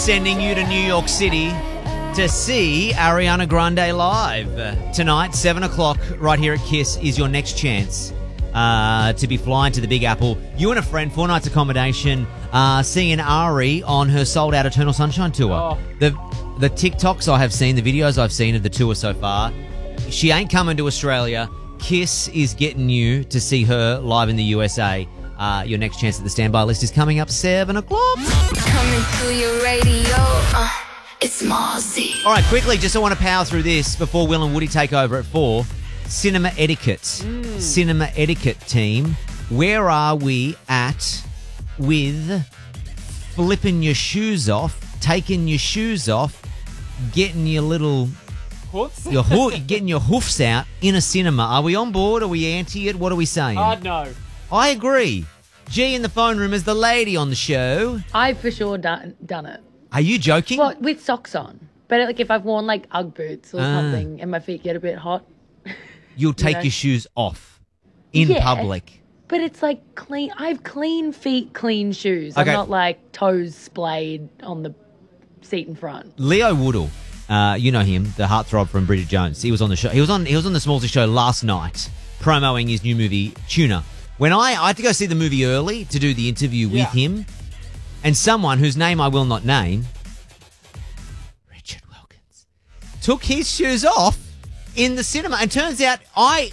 Sending you to New York City to see Ariana Grande live. Tonight, 7 o'clock, right here at KISS, is your next chance to be flying to the Big Apple. You and a friend, 4 nights accommodation, seeing Ari on her sold-out Eternal Sunshine tour. Oh. The TikToks I have seen, the videos I've seen of the tour so far, she ain't coming to Australia. KISS is getting you to see her live in the USA. Your next chance at the standby list is coming up 7 o'clock. Coming through your radio, it's Mozzie. All right, quickly, just I want to power through this before Will and Woody take over at 4. Cinema etiquette. Cinema etiquette team. Where are we at with flipping your shoes off, taking your shoes off, getting your little... getting your hoofs out in a cinema? Are we on board? Are we anti it? What are we saying? No. I agree. G in the phone room is the lady on the show. I've for sure done it. Are you joking? Well, with socks on. But like if I've worn like Ugg boots or something and my feet get a bit hot. You'll take know? your shoes off in Yeah. public. But it's like clean. I have clean feet, clean shoes. Okay. I'm not like toes splayed on the seat in front. Leo Woodall, you know him, the heartthrob from Bridget Jones. He was on the show. He was on the Smallsy show last night, promoting his new movie Tuna. When I had to go see the movie early to do the interview with him, and someone whose name I will not name, Richard Wilkins, took his shoes off in the cinema. And turns out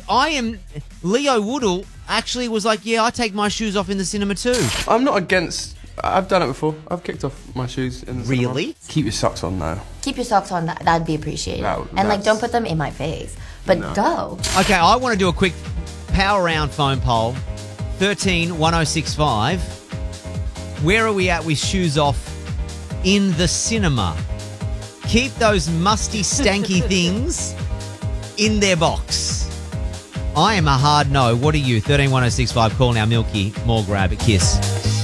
Leo Woodall actually was like, yeah, I take my shoes off in the cinema too. I'm not against... I've done it before. I've kicked off my shoes in the cinema. Really? Keep your socks on now. Keep your socks on. That'd be appreciated. And like, don't put them in my face. But go. Okay, I want to do a quick power round phone poll. 131065. Where are we at with shoes off in the cinema? Keep those musty, stanky things in their box. I am a hard no. What are you? 131065. Call now, Milky. More grab at KISS.